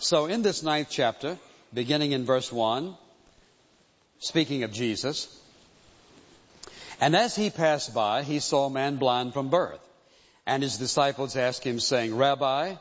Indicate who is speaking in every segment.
Speaker 1: So in this 9th chapter, beginning in verse 1, speaking of Jesus, and as he passed by, he saw a man blind from birth. And his disciples asked him, saying, Rabbi,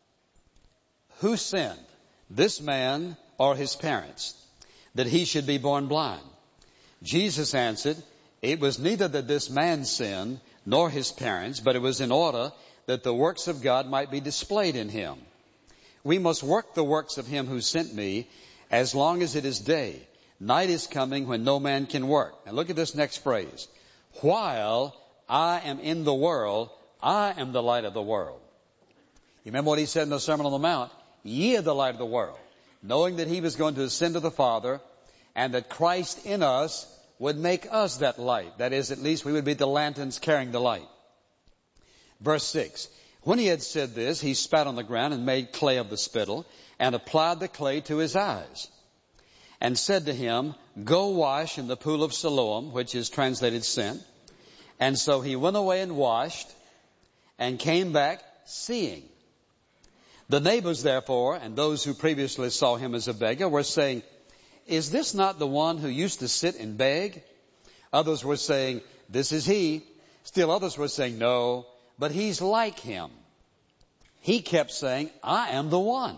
Speaker 1: who sinned, this man or his parents, that he should be born blind? Jesus answered, it was neither that this man sinned, nor his parents, but it was in order that the works of God might be displayed in him. We must work the works of him who sent me as long as it is day. Night is coming when no man can work. Now look at this next phrase. While I am in the world, I am the light of the world. You remember what he said in the Sermon on the Mount? Ye are the light of the world. Knowing that he was going to ascend to the Father and that Christ in us would make us that light. That is, at least we would be the lanterns carrying the light. Verse 6. When he had said this, he spat on the ground and made clay of the spittle and applied the clay to his eyes and said to him, go wash in the pool of Siloam, which is translated sent. And so he went away and washed and came back seeing. The neighbors, therefore, and those who previously saw him as a beggar were saying, is this not the one who used to sit and beg? Others were saying, this is he. Still others were saying, no, but he's like him. He kept saying, I am the one.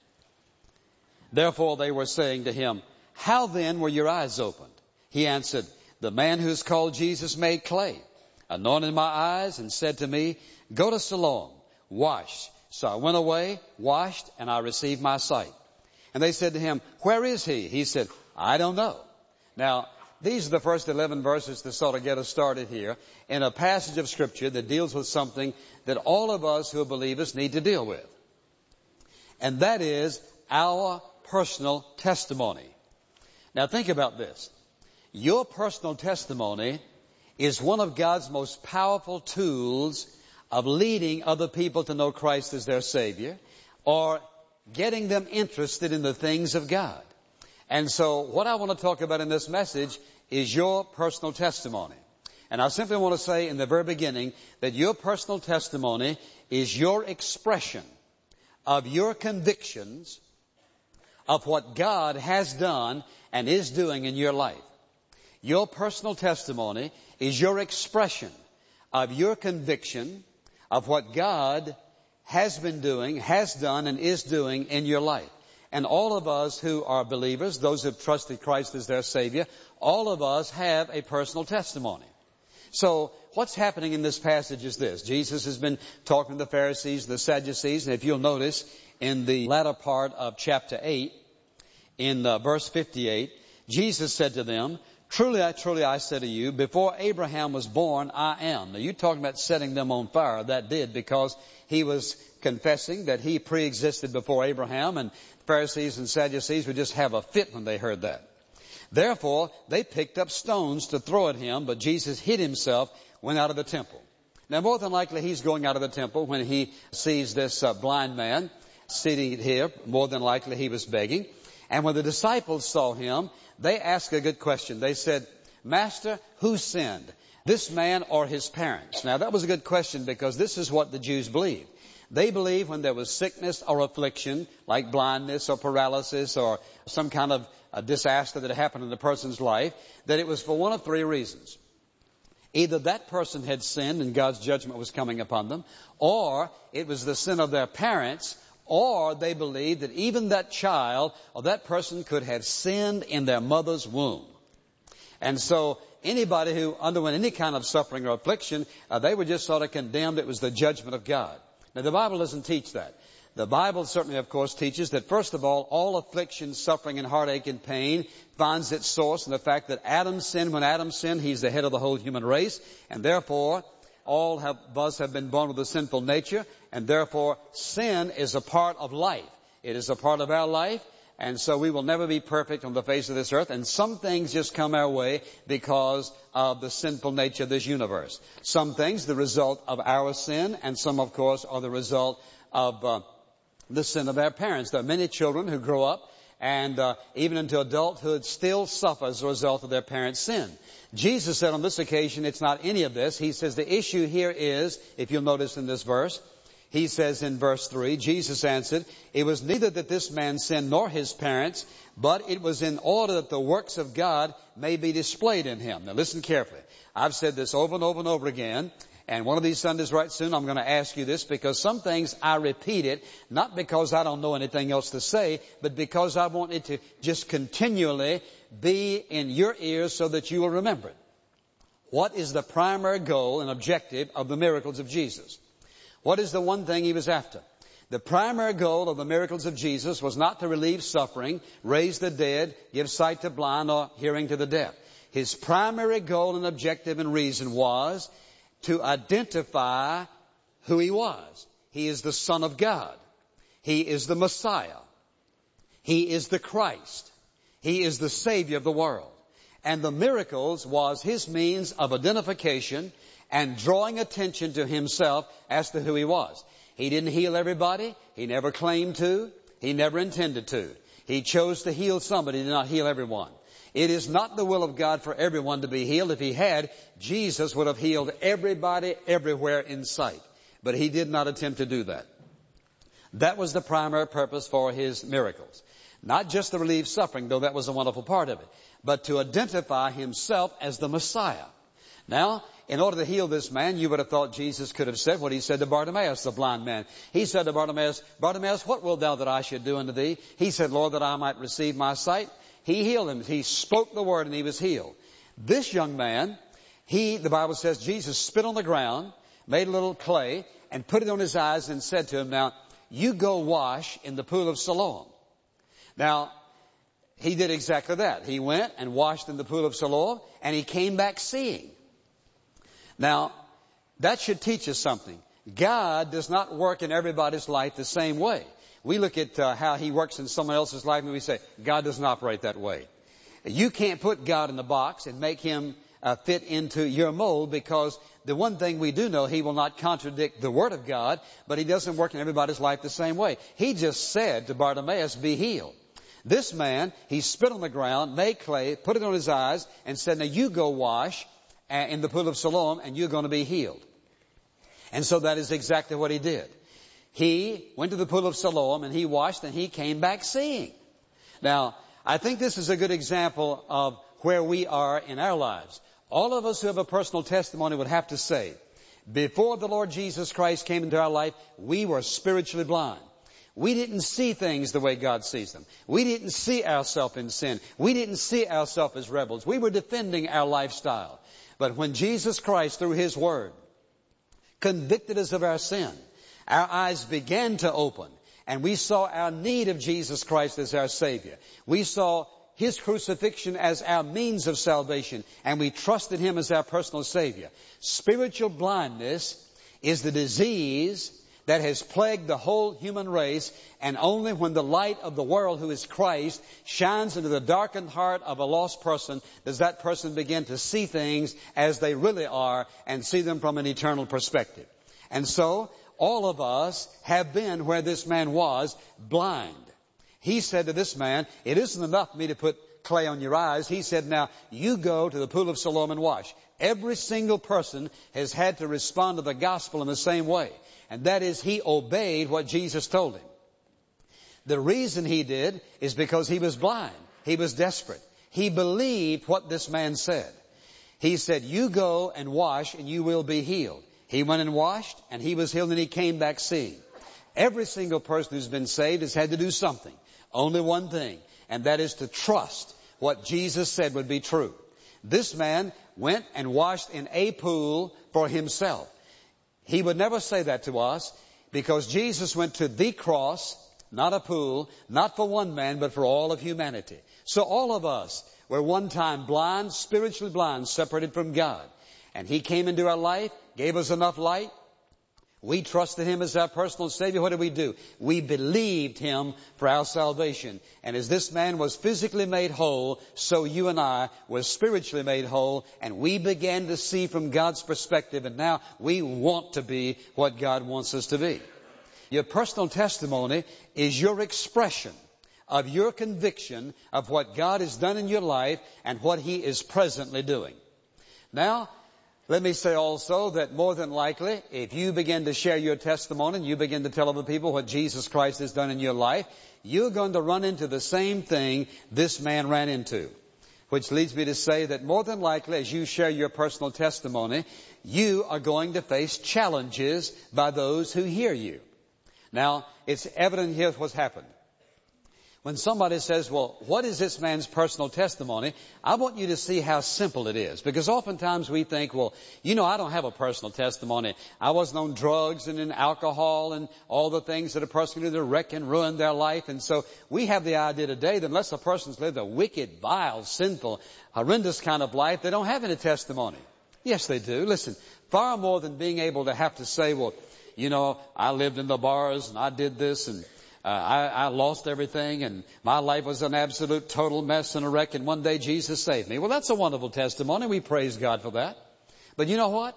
Speaker 1: Therefore they were saying to him, how then were your eyes opened? He answered, the man who is called Jesus made clay, anointed my eyes, and said to me, go to Siloam, wash. So I went away, washed, and I received my sight. And they said to him, where is he? He said, I don't know. Now, these are the first 11 verses to sort of get us started here in a passage of Scripture that deals with something that all of us who are believers need to deal with. And that is our personal testimony. Now think about this. Your personal testimony is one of God's most powerful tools of leading other people to know Christ as their Savior or getting them interested in the things of God. And so what I want to talk about in this message is your personal testimony. And I simply want to say in the very beginning that your personal testimony is your expression of your convictions of what God has done and is doing in your life. Your personal testimony is your expression of your conviction of what God has been doing, has done, and is doing in your life. And all of us who are believers, those who have trusted Christ as their Savior, all of us have a personal testimony. So what's happening in this passage is this. Jesus has been talking to the Pharisees, the Sadducees, and if you'll notice in the latter part of chapter 8, in verse 58, Jesus said to them, truly, I say to you, before Abraham was born, I am. Now, you're talking about setting them on fire. That did, because he was confessing that he pre-existed before Abraham, and Pharisees and Sadducees would just have a fit when they heard that. Therefore, they picked up stones to throw at him, but Jesus hid himself, went out of the temple. Now, more than likely, he's going out of the temple when he sees this blind man sitting here. More than likely, he was begging. And when the disciples saw him, they asked a good question. They said, Master, who sinned, this man or his parents? Now, that was a good question because this is what the Jews believed. They believed when there was sickness or affliction, like blindness or paralysis or some kind of a disaster that happened in the person's life, that it was for one of three reasons. Either that person had sinned and God's judgment was coming upon them, or it was the sin of their parents, or they believed that even that child or that person could have sinned in their mother's womb. And so anybody who underwent any kind of suffering or affliction, they were just sort of condemned. It was the judgment of God. Now, the Bible doesn't teach that. The Bible certainly, of course, teaches that, first of all affliction, suffering, and heartache and pain finds its source in the fact that Adam sinned. When Adam sinned, he's the head of the whole human race, and therefore all of us have been born with a sinful nature, and therefore sin is a part of life. It is a part of our life, and so we will never be perfect on the face of this earth, and some things just come our way because of the sinful nature of this universe. Some things the result of our sin, and some, of course, are the result of the sin of our parents. There are many children who grow up and even into adulthood still suffer as a result of their parents' sin. Jesus said on this occasion it's not any of this. He says the issue here is, if you'll notice in this verse, He says in verse 3, Jesus answered, "It was neither that this man sinned nor his parents, but it was in order that the works of God may be displayed in him." Now listen carefully. I've said this over and over and over again, and one of these Sundays right soon I'm going to ask you this, because some things I repeat it, not because I don't know anything else to say, but because I want it to just continually be in your ears so that you will remember it. What is the primary goal and objective of the miracles of Jesus? What is the one thing he was after? The primary goal of the miracles of Jesus was not to relieve suffering, raise the dead, give sight to blind, or hearing to the deaf. His primary goal and objective and reason was to identify who he was. He is the Son of God. He is the Messiah. He is the Christ. He is the Savior of the world. And the miracles was his means of identification and drawing attention to himself as to who he was. He didn't heal everybody. He never claimed to. He never intended to. He chose to heal somebody, he did not heal everyone. It is not the will of God for everyone to be healed. If he had, Jesus would have healed everybody everywhere in sight. But he did not attempt to do that. That was the primary purpose for his miracles. Not just to relieve suffering, though that was a wonderful part of it, but to identify himself as the Messiah. Now, in order to heal this man, you would have thought Jesus could have said what he said to Bartimaeus, the blind man. He said to Bartimaeus, "Bartimaeus, what wilt thou that I should do unto thee?" He said, "Lord, that I might receive my sight." He healed him. He spoke the word and he was healed. This young man, the Bible says, Jesus spit on the ground, made a little clay, and put it on his eyes and said to him, "Now, you go wash in the pool of Siloam." Now, he did exactly that. He went and washed in the pool of Siloam, and he came back seeing. Now, that should teach us something. God does not work in everybody's life the same way. We look at how he works in someone else's life and we say, God doesn't operate that way. You can't put God in the box and make him fit into your mold, because the one thing we do know, he will not contradict the Word of God, but he doesn't work in everybody's life the same way. He just said to Bartimaeus, "Be healed." This man, he spit on the ground, made clay, put it on his eyes, and said, "Now you go wash in the pool of Siloam, and you're going to be healed." And so that is exactly what he did. He went to the pool of Siloam, and he washed, and he came back seeing. Now, I think this is a good example of where we are in our lives. All of us who have a personal testimony would have to say, before the Lord Jesus Christ came into our life, we were spiritually blind. We didn't see things the way God sees them. We didn't see ourselves in sin. We didn't see ourselves as rebels. We were defending our lifestyle. But when Jesus Christ, through his word, convicted us of our sin, our eyes began to open, and we saw our need of Jesus Christ as our Savior. We saw his crucifixion as our means of salvation, and we trusted him as our personal Savior. Spiritual blindness is the disease that has plagued the whole human race, and only when the light of the world, who is Christ, shines into the darkened heart of a lost person does that person begin to see things as they really are and see them from an eternal perspective. And so, all of us have been where this man was, blind. He said to this man, "It isn't enough for me to put clay on your eyes." He said, "Now, you go to the pool of Siloam and wash." Every single person has had to respond to the gospel in the same way. And that is, he obeyed what Jesus told him. The reason he did is because he was blind. He was desperate. He believed what this man said. He said, "You go and wash and you will be healed." He went and washed and he was healed, and he came back seeing. Every single person who's been saved has had to do something. Only one thing, and that is to trust what Jesus said would be true. This man went and washed in a pool for himself. He would never say that to us, because Jesus went to the cross, not a pool, not for one man, but for all of humanity. So all of us were one time blind, spiritually blind, separated from God. And he came into our life, gave us enough light. We trusted him as our personal Savior. What did we do? We believed him for our salvation. And as this man was physically made whole, so you and I were spiritually made whole, and we began to see from God's perspective, and now we want to be what God wants us to be. Your personal testimony is your expression of your conviction of what God has done in your life and what he is presently doing. Now, Let me say also that more than likely, if you begin to share your testimony and you begin to tell other people what Jesus Christ has done in your life, you're going to run into the same thing this man ran into. Which leads me to say that more than likely, as you share your personal testimony, you are going to face challenges by those who hear you. Now, it's evident here what's happened. When somebody says, well, what is this man's personal testimony? I want you to see how simple it is. Because oftentimes we think, well, I don't have a personal testimony. I wasn't on drugs and in alcohol and all the things that a person can do to wreck and ruin their life. And so we have the idea today that unless a person's lived a wicked, vile, sinful, horrendous kind of life, they don't have any testimony. Yes, they do. Listen, far more than being able to have to say, well, I lived in the bars and I did this and I lost everything and my life was an absolute total mess and a wreck and one day Jesus saved me. Well, that's a wonderful testimony. We praise God for that. But you know what?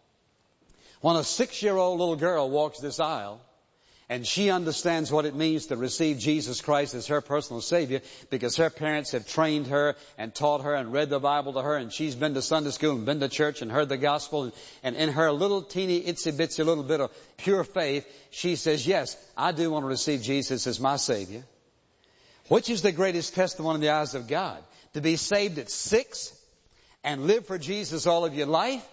Speaker 1: When a 6-year-old little girl walks this aisle and she understands what it means to receive Jesus Christ as her personal Savior because her parents have trained her and taught her and read the Bible to her and she's been to Sunday school and been to church and heard the gospel and in her little teeny itsy bitsy little bit of pure faith, she says, yes, I do want to receive Jesus as my Savior. Which is the greatest testimony in the eyes of God? To be saved at 6 and live for Jesus all of your life?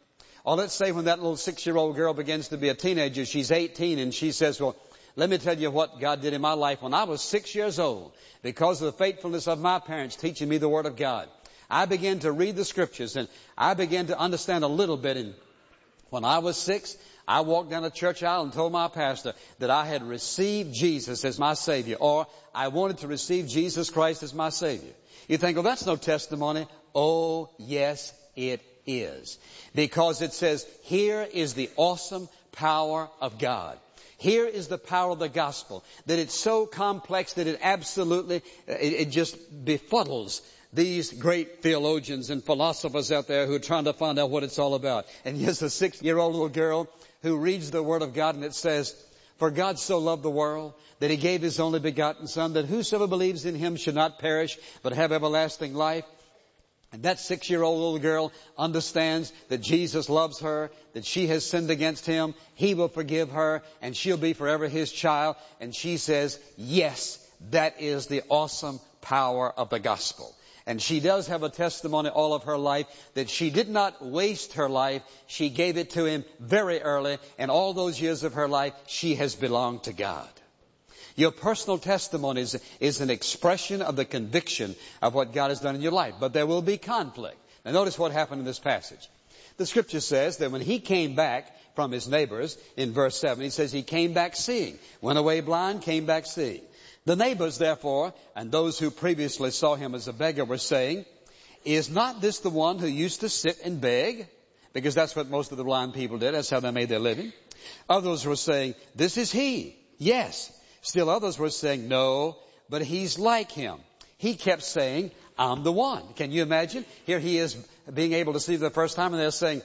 Speaker 1: Or let's say when that little 6-year-old girl begins to be a teenager, she's 18 and she says, well, let me tell you what God did in my life when I was 6 years old. Because of the faithfulness of my parents teaching me the Word of God, I began to read the Scriptures and I began to understand a little bit. And when I was 6, I walked down a church aisle and told my pastor that I had received Jesus as my Savior, or I wanted to receive Jesus Christ as my Savior. You think, well, that's no testimony. Oh, yes, it is. Because it says, here is the awesome power of God. Here is the power of the gospel, that it's so complex that it absolutely, it just befuddles these great theologians and philosophers out there who are trying to find out what it's all about. And here's a 6-year-old little girl who reads the Word of God and it says, for God so loved the world that He gave His only begotten Son, that whosoever believes in Him should not perish but have everlasting life. And that 6-year-old little girl understands that Jesus loves her, that she has sinned against Him, He will forgive her, and she'll be forever His child. And she says, yes, that is the awesome power of the gospel. And she does have a testimony all of her life that she did not waste her life. She gave it to Him very early, and all those years of her life, she has belonged to God. Your personal testimony is an expression of the conviction of what God has done in your life. But there will be conflict. Now notice what happened in this passage. The Scripture says that when he came back from his neighbors, in verse 7, he says he came back seeing. Went away blind, came back seeing. The neighbors, therefore, and those who previously saw him as a beggar were saying, is not this the one who used to sit and beg? Because that's what most of the blind people did. That's how they made their living. Others were saying, this is he. Yes. Still others were saying, no, but he's like him. He kept saying, I'm the one. Can you imagine? Here he is being able to see for the first time and they're saying,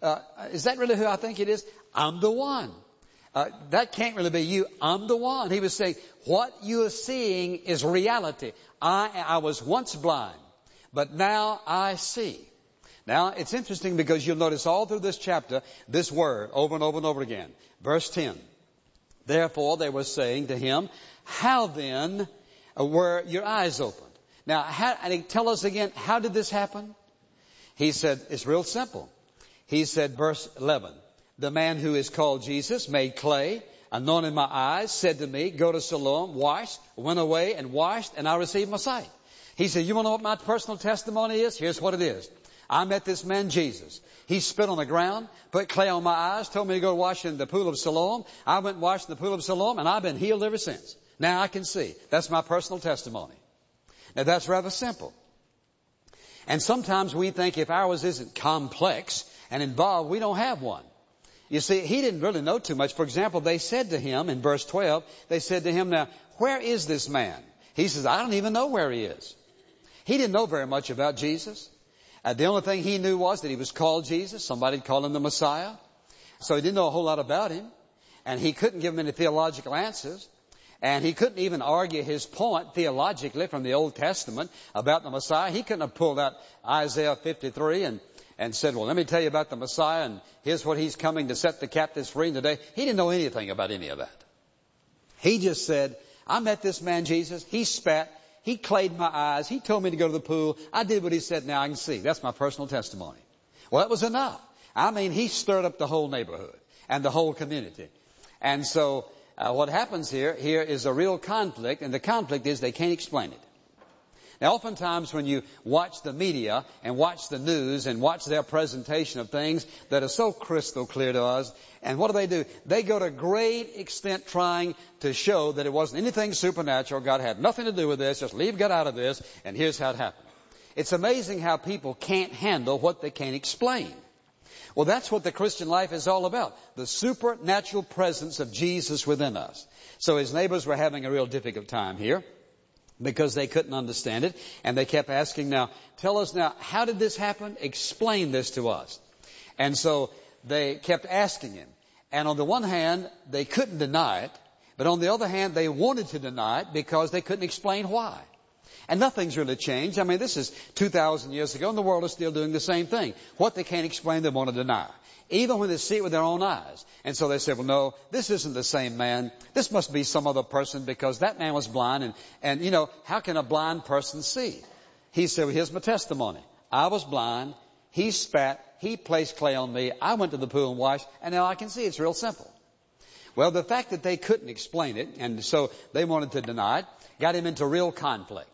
Speaker 1: is that really who I think it is? I'm the one. That can't really be you. I'm the one. He was saying, what you are seeing is reality. I was once blind, but now I see. Now, it's interesting because you'll notice all through this chapter, this word over and over and over again. Verse 10. Therefore, they were saying to him, how then were your eyes opened? Now, tell us again, how did this happen? He said, it's real simple. He said, verse 11, the man who is called Jesus made clay, anointed my eyes, said to me, go to Siloam, washed, went away and washed, and I received my sight. He said, you want to know what my personal testimony is? Here's what it is. I met this man, Jesus. He spit on the ground, put clay on my eyes, told me to go wash in the pool of Siloam. I went and washed in the pool of Siloam, and I've been healed ever since. Now I can see. That's my personal testimony. Now that's rather simple. And sometimes we think if ours isn't complex and involved, we don't have one. You see, he didn't really know too much. For example, they said to him in verse 12, they said to him, now, where is this man? He says, I don't even know where he is. He didn't know very much about Jesus. The only thing he knew was that he was called Jesus. Somebody called him the Messiah. So he didn't know a whole lot about him. And he couldn't give him any theological answers. And he couldn't even argue his point theologically from the Old Testament about the Messiah. He couldn't have pulled out Isaiah 53 and said, well, let me tell you about the Messiah, and here's what he's coming to set the captives free today. He didn't know anything about any of that. He just said, I met this man Jesus. He spat. He clayed my eyes. He told me to go to the pool. I did what he said. Now I can see. That's my personal testimony. Well, that was enough. I mean, he stirred up the whole neighborhood and the whole community. And so what happens here is a real conflict, and the conflict is they can't explain it. Now, oftentimes when you watch the media and watch the news and watch their presentation of things that are so crystal clear to us, and what do? They go to great extent trying to show that it wasn't anything supernatural. God had nothing to do with this. Just leave God out of this, and here's how it happened. It's amazing how people can't handle what they can't explain. Well, that's what the Christian life is all about. The supernatural presence of Jesus within us. So his neighbors were having a real difficult time here, because they couldn't understand it. And they kept asking, now, tell us now, how did this happen? Explain this to us. And so they kept asking him. And on the one hand, they couldn't deny it. But on the other hand, they wanted to deny it because they couldn't explain why. And nothing's really changed. I mean, this is 2,000 years ago, and the world is still doing the same thing. What they can't explain, they want to deny. Even when they see it with their own eyes. And so they said, well, no, this isn't the same man. This must be some other person, because that man was blind. And you know, how can a blind person see? He said, well, here's my testimony. I was blind. He spat. He placed clay on me. I went to the pool and washed. And now I can see. It's real simple. Well, the fact that they couldn't explain it, and so they wanted to deny it, got him into real conflict.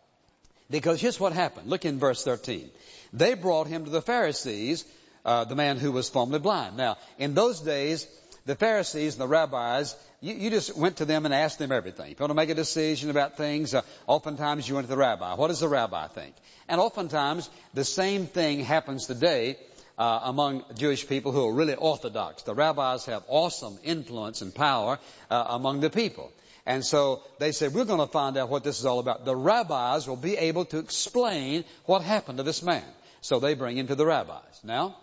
Speaker 1: Because here's what happened. Look in verse 13. They brought him to the Pharisees, the man who was formerly blind. Now, in those days, the Pharisees and the rabbis, you just went to them and asked them everything. If you want to make a decision about things, oftentimes you went to the rabbi. What does the rabbi think? And oftentimes, the same thing happens today among Jewish people who are really orthodox. The rabbis have awesome influence and power among the people. And so they said, we're going to find out what this is all about. The rabbis will be able to explain what happened to this man. So they bring him to the rabbis. Now,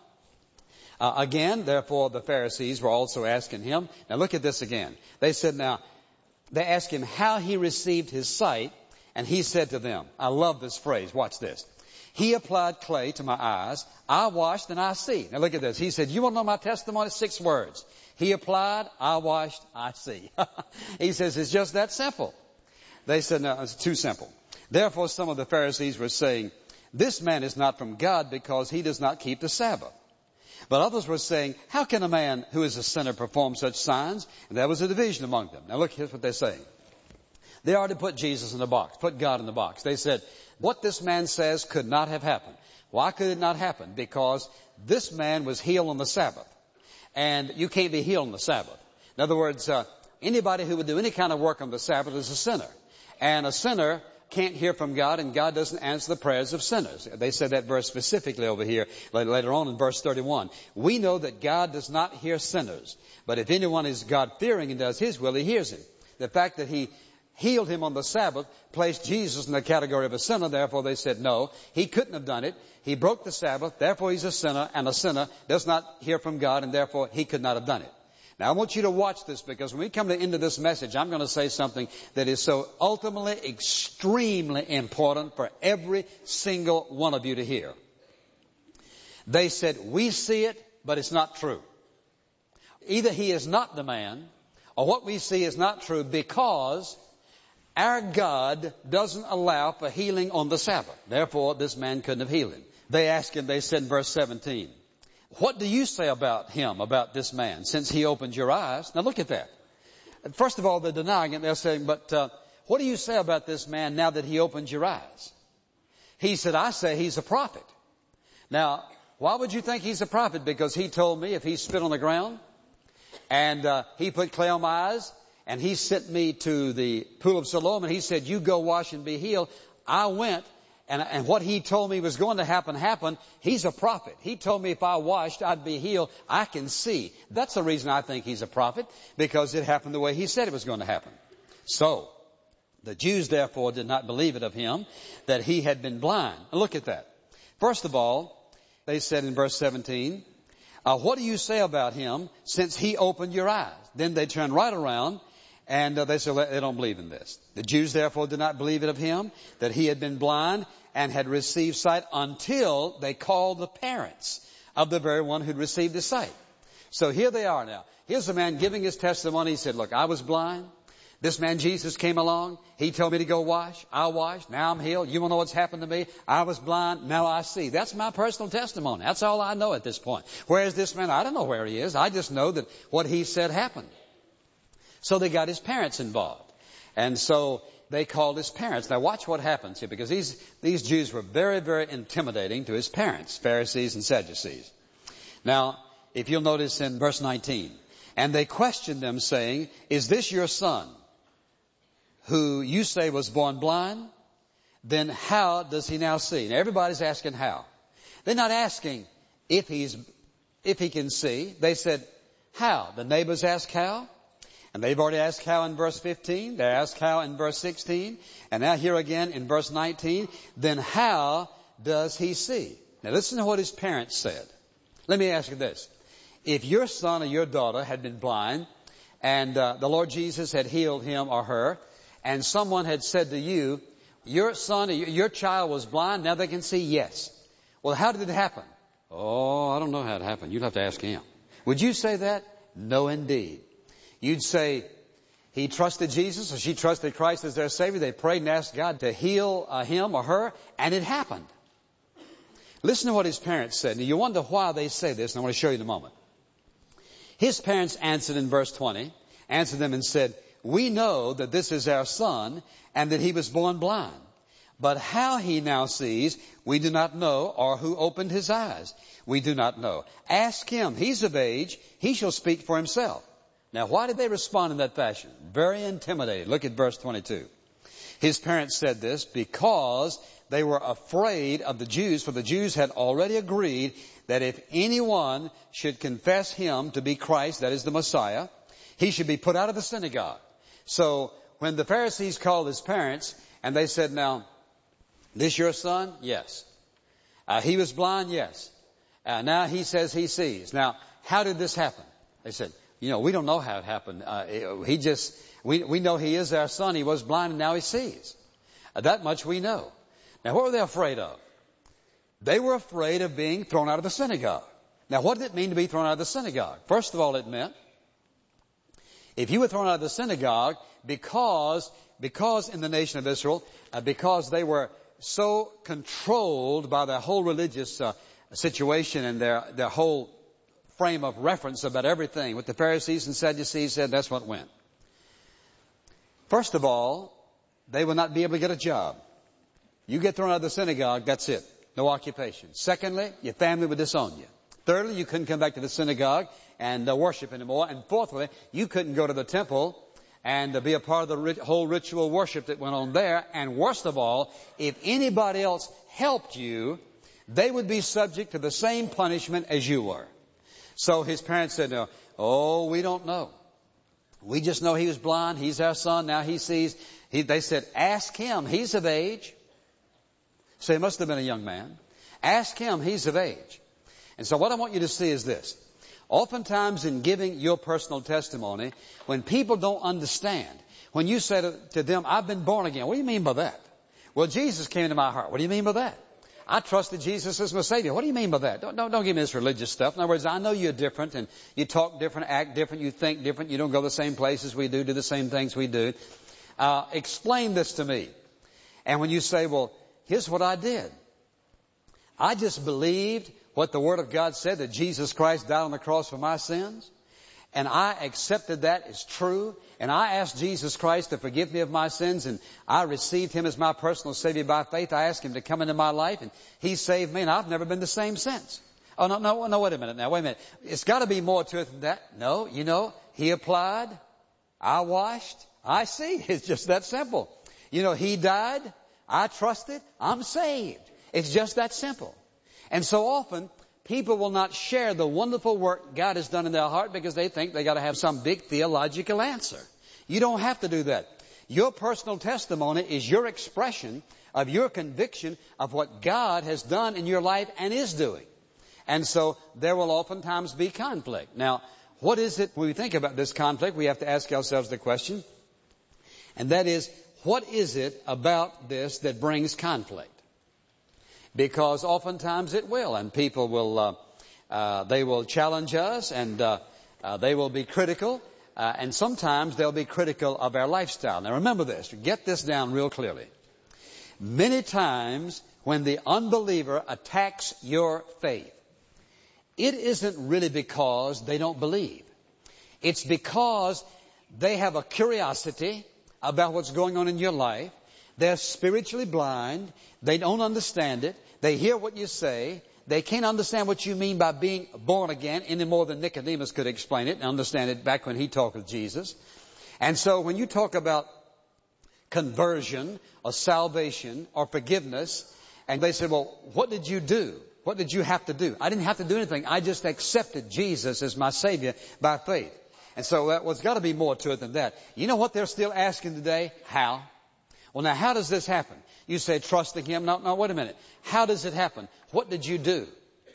Speaker 1: again, therefore, the Pharisees were also asking him. Now, look at this again. They said, now, they asked him how he received his sight. And he said to them, I love this phrase. Watch this. He applied clay to my eyes. I washed and I see. Now, look at this. He said, you want to know my testimony? 6 words. He applied, I washed, I see. He says, it's just that simple. They said, no, it's too simple. Therefore, some of the Pharisees were saying, this man is not from God because he does not keep the Sabbath. But others were saying, how can a man who is a sinner perform such signs? And there was a division among them. Now look, here's what they're saying. They already put Jesus in the box, put God in the box. They said, what this man says could not have happened. Why could it not happen? Because this man was healed on the Sabbath. And you can't be healed on the Sabbath. In other words, anybody who would do any kind of work on the Sabbath is a sinner. And a sinner can't hear from God, and God doesn't answer the prayers of sinners. They said that verse specifically over here later on in verse 31. We know that God does not hear sinners. But if anyone is God-fearing and does his will, he hears him. The fact that he healed him on the Sabbath placed Jesus in the category of a sinner. Therefore, they said, no, he couldn't have done it. He broke the Sabbath. Therefore, he's a sinner, and a sinner does not hear from God, and therefore, he could not have done it. Now, I want you to watch this, because when we come to the end of this message, I'm going to say something that is so ultimately extremely important for every single one of you to hear. They said, we see it, but it's not true. Either he is not the man, or what we see is not true, because our God doesn't allow for healing on the Sabbath. Therefore, this man couldn't have healed him. They asked him, they said in verse 17, what do you say about him, about this man, since he opened your eyes? Now look at that. First of all, they're denying it. They're saying, but what do you say about this man now that he opened your eyes? He said, I say he's a prophet. Now, why would you think he's a prophet? Because he told me if he spit on the ground and he put clay on my eyes, and he sent me to the pool of Siloam, and he said, you go wash and be healed. I went, and what he told me was going to happen, happened. He's a prophet. He told me if I washed, I'd be healed. I can see. That's the reason I think he's a prophet, because it happened the way he said it was going to happen. So, the Jews therefore did not believe it of him, that he had been blind. And look at that. First of all, they said in verse 17, what do you say about him since he opened your eyes? Then they turned right around And they said they don't believe in this. The Jews therefore did not believe it of him, that he had been blind and had received sight, until they called the parents of the very one who'd received his sight. So here they are now. Here's a man giving his testimony. He said, look, I was blind. This man Jesus came along. He told me to go wash. I washed. Now I'm healed. You want to know what's happened to me? I was blind. Now I see. That's my personal testimony. That's all I know at this point. Whereas this man, I don't know where he is. I just know that what he said happened. So they got his parents involved. And so they called his parents. Now watch what happens here, because these Jews were very, very intimidating to his parents, Pharisees and Sadducees. Now, if you'll notice in verse 19, and they questioned them, saying, is this your son, who you say was born blind? Then how does he now see? Now everybody's asking how. They're not asking if he can see. They said, how? The neighbors asked how. And they've already asked how in verse 15. They asked how in verse 16. And now here again in verse 19. Then how does he see? Now listen to what his parents said. Let me ask you this. If your son or your daughter had been blind, and the Lord Jesus had healed him or her, and someone had said to you, your son or your child was blind, now they can see, yes. Well, how did it happen? Oh, I don't know how it happened. You'd have to ask him. Would you say that? No, indeed. You'd say he trusted Jesus or she trusted Christ as their Savior. They prayed and asked God to heal him or her, and it happened. Listen to what his parents said. Now, you wonder why they say this, and I want to show you in a moment. His parents answered in verse 20, answered them and said, we know that this is our son, and that he was born blind. But how he now sees, we do not know, or who opened his eyes, we do not know. Ask him. He's of age. He shall speak for himself. Now, why did they respond in that fashion? Very intimidated. Look at verse 22. His parents said this because they were afraid of the Jews, for the Jews had already agreed that if anyone should confess him to be Christ, that is the Messiah, he should be put out of the synagogue. So when the Pharisees called his parents and they said, now, this your son? Yes. He was blind? Yes. Now he says he sees. Now, how did this happen? They said, we don't know how it happened. We know he is our son. He was blind and now he sees. That much we know. Now, what were they afraid of? They were afraid of being thrown out of the synagogue. Now, what did it mean to be thrown out of the synagogue? First of all, it meant if you were thrown out of the synagogue because in the nation of Israel, because they were so controlled by their whole religious situation and their whole frame of reference about everything, what the Pharisees and Sadducees said, that's what went. First of all, they would not be able to get a job. You get thrown out of the synagogue, that's it. No occupation. Secondly, your family would disown you. Thirdly, you couldn't come back to the synagogue and worship anymore. And fourthly, you couldn't go to the temple and be a part of the whole ritual worship that went on there. And worst of all, if anybody else helped you, they would be subject to the same punishment as you were. So his parents said, no, we don't know. We just know he was blind. He's our son. Now he sees. They said, ask him. He's of age. So he must have been a young man. Ask him. He's of age. And so what I want you to see is this. Oftentimes in giving your personal testimony, when people don't understand, when you say to them, I've been born again, what do you mean by that? Well, Jesus came into my heart. What do you mean by that? I trusted Jesus as my Savior. What do you mean by that? Don't give me this religious stuff. In other words, I know you're different and you talk different, act different, you think different, you don't go the same places we do the same things we do. Explain this to me. And when you say, well, here's what I did. I just believed what the Word of God said, that Jesus Christ died on the cross for my sins. And I accepted that as true. And I asked Jesus Christ to forgive me of my sins. And I received Him as my personal Savior by faith. I asked Him to come into my life. And He saved me. And I've never been the same since. Oh, no, wait a minute now. Wait a minute. It's got to be more to it than that. No, He applied. I washed. I see. It's just that simple. He died. I trusted. I'm saved. It's just that simple. And so often, people will not share the wonderful work God has done in their heart because they think they got to have some big theological answer. You don't have to do that. Your personal testimony is your expression of your conviction of what God has done in your life and is doing. And so there will oftentimes be conflict. Now, what is it when we think about this conflict? We have to ask ourselves the question, And that is, what is it about this that brings conflict? Because oftentimes it will, and people will, they will challenge us, and they will be critical, and sometimes they'll be critical of our lifestyle. Now remember this, get this down real clearly. Many times when the unbeliever attacks your faith, it isn't really because they don't believe. It's because they have a curiosity about what's going on in your life. They're spiritually blind. They don't understand it. They hear what you say. They can't understand what you mean by being born again any more than Nicodemus could explain it and understand it back when he talked with Jesus. And so when you talk about conversion or salvation or forgiveness, and they say, well, what did you do? What did you have to do? I didn't have to do anything. I just accepted Jesus as my Savior by faith. And so there's got to be more to it than that. You know what they're still asking today? How? Well, now, how does this happen? You say trusting Him. No, wait a minute. How does it happen? What did you do?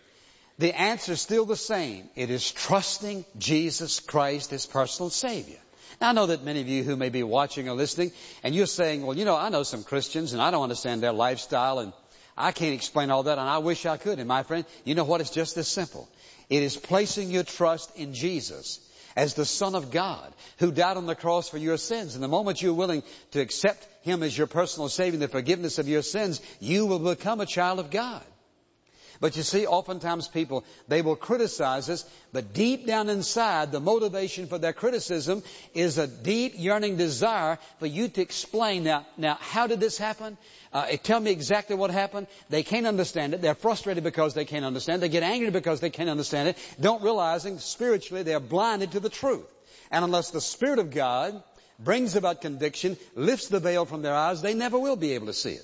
Speaker 1: The answer is still the same. It is trusting Jesus Christ as personal Savior. Now, I know that many of you who may be watching or listening, and you're saying, well, you know, I know some Christians, and I don't understand their lifestyle, and I can't explain all that, and I wish I could. And my friend, you know what? It's just this simple. It is placing your trust in Jesus as the Son of God who died on the cross for your sins. And the moment you're willing to accept Him as your personal Savior, the forgiveness of your sins, you will become a child of God. But you see, oftentimes people, they will criticize us, but deep down inside, the motivation for their criticism is a deep yearning desire for you to explain. Now, how did this happen? Tell me exactly what happened. They can't understand it. They're frustrated because they can't understand it. They get angry because they can't understand it, don't realizing spiritually they're blinded to the truth. And unless the Spirit of God brings about conviction, lifts the veil from their eyes, they never will be able to see it.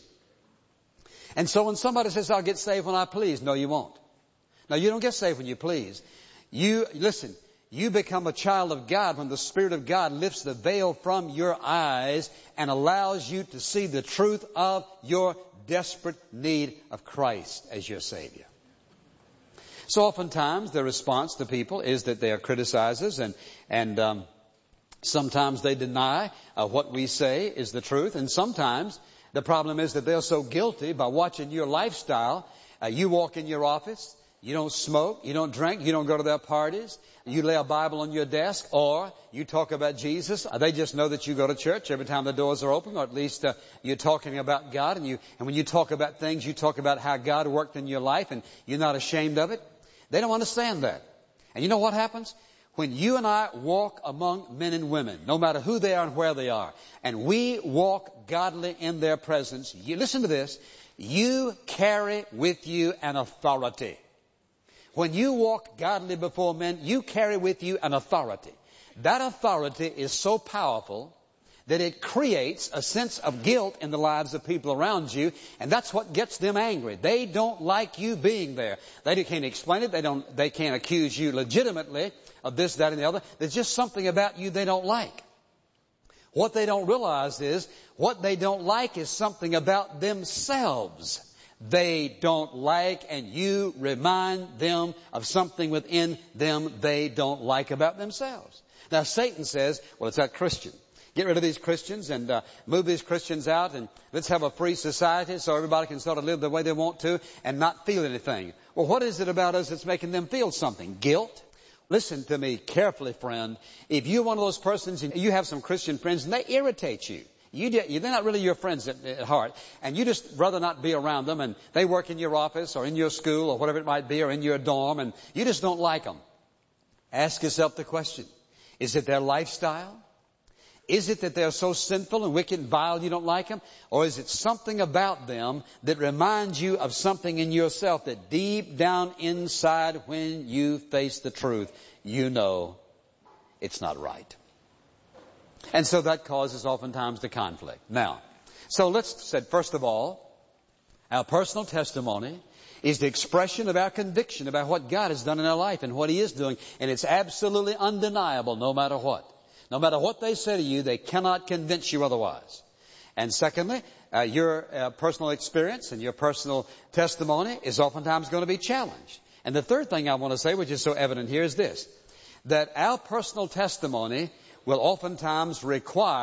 Speaker 1: And so when somebody says, I'll get saved when I please, no, you won't. No, you don't get saved when you please. You become a child of God when the Spirit of God lifts the veil from your eyes and allows you to see the truth of your desperate need of Christ as your Savior. So oftentimes the response to people is that they are criticizers and sometimes they deny what we say is the truth, and sometimes the problem is that they're so guilty by watching your lifestyle. You walk in your office, you don't smoke, you don't drink, you don't go to their parties, you lay a Bible on your desk, or you talk about Jesus. They just know that you go to church every time the doors are open, or at least you're talking about God. And when you talk about things, you talk about how God worked in your life, and you're not ashamed of it. They don't understand that. And you know what happens? When you and I walk among men and women, no matter who they are and where they are, and we walk godly in their presence, you listen to this, you carry with you an authority. When you walk godly before men, you carry with you an authority. That authority is so powerful that it creates a sense of guilt in the lives of people around you, and that's what gets them angry. They don't like you being there. They can't explain it. They can't accuse you legitimately of this, that, and the other. There's just something about you they don't like. What they don't realize is, what they don't like is something about themselves. They don't like, and you remind them of something within them they don't like about themselves. Now Satan says, well, it's that Christian. Get rid of these Christians and move these Christians out, and let's have a free society so everybody can sort of live the way they want to and not feel anything. Well, what is it about us that's making them feel something? Guilt? Listen to me carefully, friend. If you're one of those persons and you have some Christian friends and they irritate you, they're not really your friends at heart, and you just rather not be around them, and they work in your office or in your school or whatever it might be, or in your dorm, and you just don't like them. Ask yourself the question, is it their lifestyle? Is it that they're so sinful and wicked and vile you don't like them? Or is it something about them that reminds you of something in yourself that deep down inside, when you face the truth, you know it's not right? And so that causes oftentimes the conflict. Now, so let's say, first of all, our personal testimony is the expression of our conviction about what God has done in our life and what He is doing. And it's absolutely undeniable no matter what. No matter what they say to you, they cannot convince you otherwise. And secondly, your personal experience and your personal testimony is oftentimes going to be challenged. And the third thing I want to say, which is so evident here, is this, that our personal testimony will oftentimes require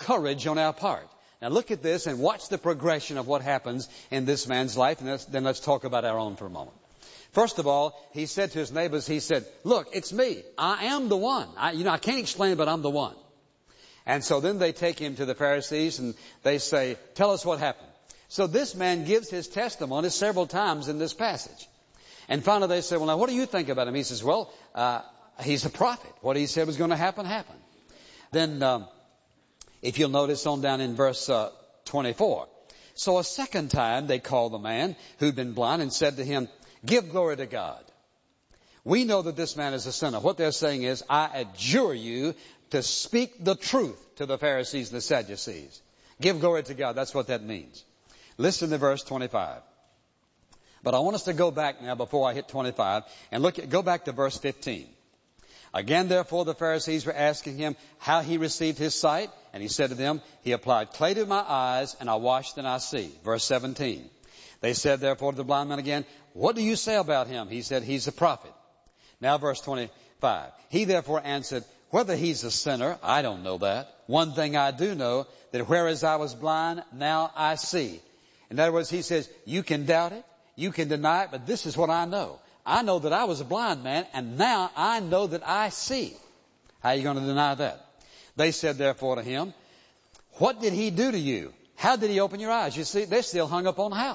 Speaker 1: courage on our part. Now look at this and watch the progression of what happens in this man's life, and then let's talk about our own for a moment. First of all, he said to his neighbors, he said, look, it's me. I am the one. I can't explain it, but I'm the one. And so then they take him to the Pharisees and they say, tell us what happened. So this man gives his testimony several times in this passage. And finally they say, well, now what do you think about him? He says, well, he's a prophet. What he said was going to happen, happened. Then, if you'll notice on down in verse 24. So a second time they called the man who'd been blind and said to him, give glory to God. We know that this man is a sinner. What they're saying is, I adjure you to speak the truth to the Pharisees and the Sadducees. Give glory to God. That's what that means. Listen to verse 25. But I want us to go back now before I hit 25 and go back to verse 15. Again, therefore, the Pharisees were asking him how he received his sight. And he said to them, he applied clay to my eyes, and I washed and I see. Verse 17. They said, therefore, to the blind man again, what do you say about him? He said, he's a prophet. Now, verse 25. He therefore answered, whether he's a sinner, I don't know that. One thing I do know, that whereas I was blind, now I see. In other words, he says, you can doubt it, you can deny it, but this is what I know. I know that I was a blind man, and now I know that I see. How are you going to deny that? They said, therefore, to him, what did he do to you? How did he open your eyes? You see, they're still hung up on how.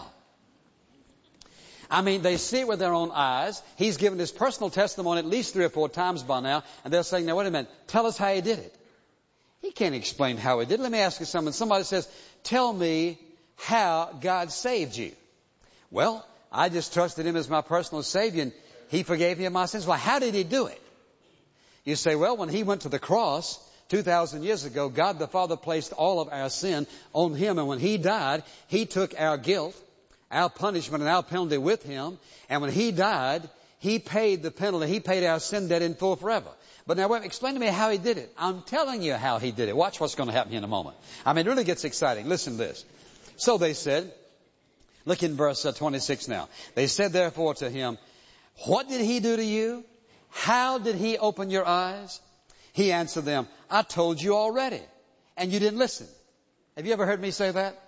Speaker 1: I mean, they see it with their own eyes. He's given his personal testimony at least 3 or 4 times by now, and they're saying, now, wait a minute, tell us how he did it. He can't explain how he did it. Let me ask you something. Somebody says, tell me how God saved you. Well, I just trusted him as my personal Savior, and he forgave me of my sins. Well, how did he do it? You say, well, when he went to the cross 2,000 years ago, God the Father placed all of our sin on him, and when he died, he took our guilt, our punishment, and our penalty with him, and when he died, he paid the penalty. He paid our sin debt in full forever. But now, explain to me how he did it. I'm telling you how he did it. Watch what's going to happen in a moment. I mean, it really gets exciting. Listen to this. So they said, look in verse 26 now. They said, therefore, to him, what did he do to you? How did he open your eyes? He answered them, I told you already, and you didn't listen. Have you ever heard me say that?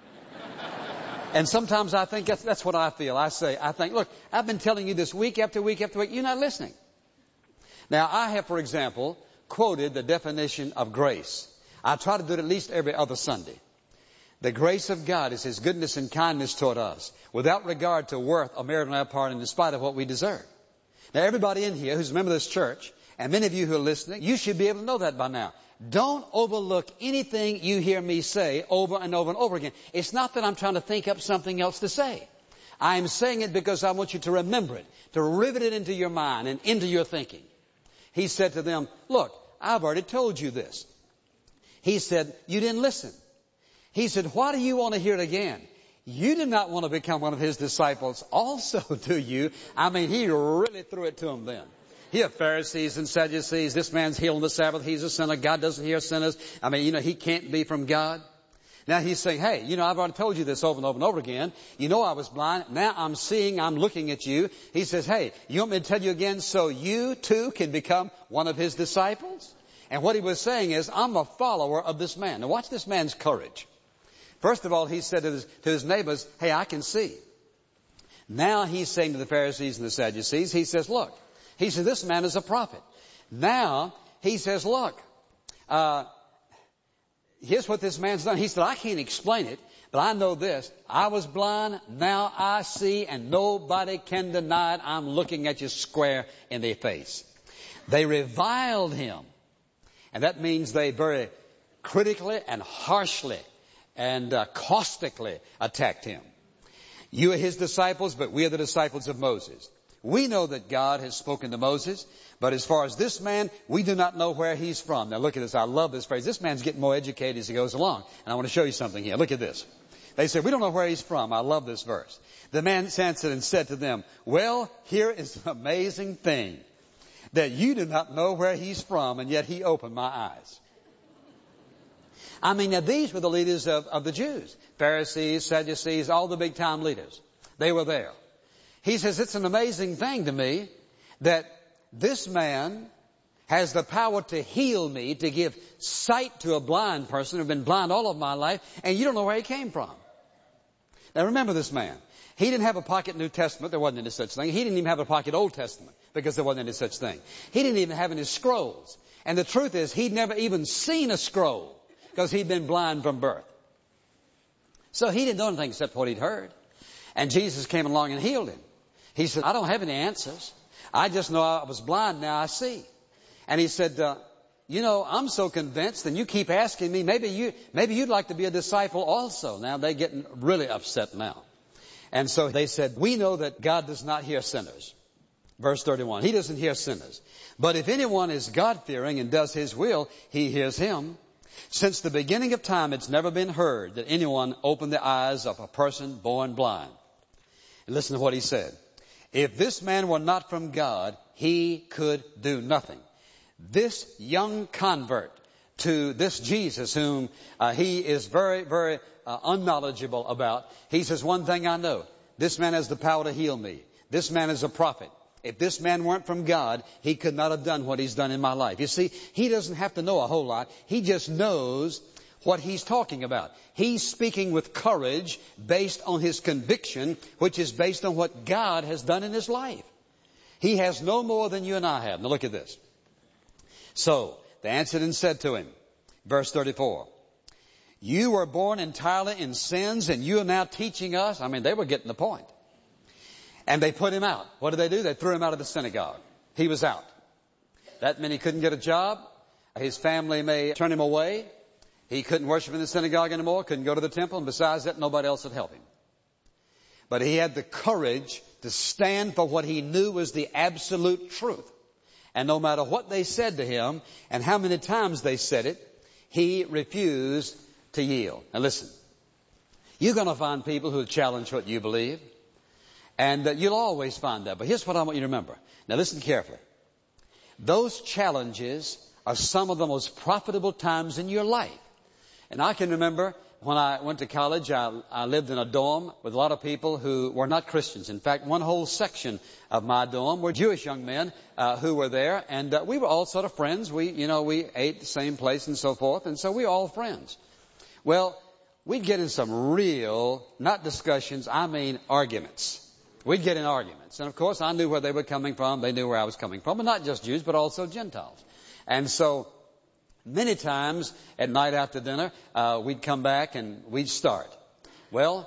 Speaker 1: And sometimes I think that's what I feel. I think, look, I've been telling you this week after week after week. You're not listening. Now, I have, for example, quoted the definition of grace. I try to do it at least every other Sunday. The grace of God is His goodness and kindness toward us, without regard to worth or merit on our part, and in spite of what we deserve. Now, everybody in here who's a member of this church, and many of you who are listening, you should be able to know that by now. Don't overlook anything you hear me say over and over and over again. It's not that I'm trying to think up something else to say. I'm saying it because I want you to remember it, to rivet it into your mind and into your thinking. He said to them, look, I've already told you this. He said, you didn't listen. He said, why do you want to hear it again? You did not want to become one of his disciples also, do you? I mean, he really threw it to them then. Here, Pharisees and Sadducees, this man's healed on the Sabbath, he's a sinner, God doesn't hear sinners. I mean, he can't be from God. Now he's saying, hey, I've already told you this over and over and over again. I was blind. Now I'm seeing, I'm looking at you. He says, hey, you want me to tell you again so you too can become one of his disciples? And what he was saying is, I'm a follower of this man. Now watch this man's courage. First of all, he said to his neighbors, hey, I can see. Now he's saying to the Pharisees and the Sadducees, he says, look, he said, this man is a prophet. Now he says, look, here's what this man's done. He said, I can't explain it, but I know this. I was blind, now I see, and nobody can deny it. I'm looking at you square in the face. They reviled him. And that means they very critically and harshly and caustically attacked him. You are his disciples, but we are the disciples of Moses. We know that God has spoken to Moses, but as far as this man, we do not know where he's from. Now look at this. I love this phrase. This man's getting more educated as he goes along. And I want to show you something here. Look at this. They said, we don't know where he's from. I love this verse. The man answered and said to them, well, here is an amazing thing, that you do not know where he's from, and yet he opened my eyes. I mean, now these were the leaders of the Jews. Pharisees, Sadducees, all the big time leaders. They were there. He says, it's an amazing thing to me that this man has the power to heal me, to give sight to a blind person who's been blind all of my life, and you don't know where he came from. Now remember this man. He didn't have a pocket New Testament. There wasn't any such thing. He didn't even have a pocket Old Testament because there wasn't any such thing. He didn't even have any scrolls. And the truth is, he'd never even seen a scroll because he'd been blind from birth. So he didn't know anything except what he'd heard. And Jesus came along and healed him. He said, I don't have any answers. I just know I was blind, now I see. And he said, I'm so convinced, and you keep asking me, maybe you'd like to be a disciple also. Now they're getting really upset now. And so they said, we know that God does not hear sinners. Verse 31, He doesn't hear sinners. But if anyone is God-fearing and does His will, He hears him. Since the beginning of time, it's never been heard that anyone opened the eyes of a person born blind. And listen to what He said. If this man were not from God, he could do nothing. This young convert to this Jesus, whom he is very, very unknowledgeable about, he says, one thing I know, this man has the power to heal me. This man is a prophet. If this man weren't from God, he could not have done what he's done in my life. You see, he doesn't have to know a whole lot. He just knows what he's talking about. He's speaking with courage based on his conviction, which is based on what God has done in his life. He has no more than you and I have. Now look at this. So they answered and said to him, verse 34, you were born entirely in sins and you are now teaching us. I mean, they were getting the point. And they put him out. What did they do? They threw him out of the synagogue. He was out. That meant he couldn't get a job. His family may turn him away. He couldn't worship in the synagogue anymore, couldn't go to the temple, and besides that, nobody else would help him. But he had the courage to stand for what he knew was the absolute truth. And no matter what they said to him, and how many times they said it, he refused to yield. Now listen, you're going to find people who challenge what you believe, and you'll always find that. But here's what I want you to remember. Now listen carefully. Those challenges are some of the most profitable times in your life. And I can remember when I went to college, I lived in a dorm with a lot of people who were not Christians. In fact, one whole section of my dorm were Jewish young men who were there, and we were all sort of friends. We ate the same place and so forth, and so we were all friends. Well, we'd get in some real, not discussions, I mean arguments. We'd get in arguments. And of course, I knew where they were coming from. They knew where I was coming from. But not just Jews, but also Gentiles. And so many times at night after dinner, we'd come back and we'd start. Well,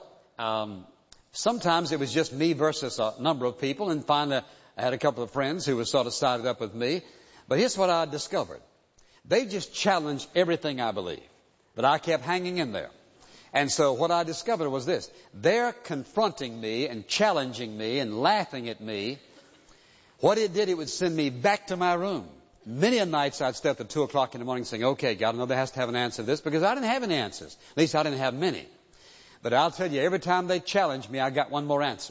Speaker 1: sometimes it was just me versus a number of people. And finally, I had a couple of friends who were sort of sided up with me. But here's what I discovered. They just challenged everything I believe. But I kept hanging in there. And so what I discovered was this. They're confronting me and challenging me and laughing at me. What it did, it would send me back to my room. Many a nights I'd stay up at 2 o'clock in the morning saying, okay, God, I know there has to have an answer to this, because I didn't have any answers. At least I didn't have many. But I'll tell you, every time they challenged me, I got one more answer.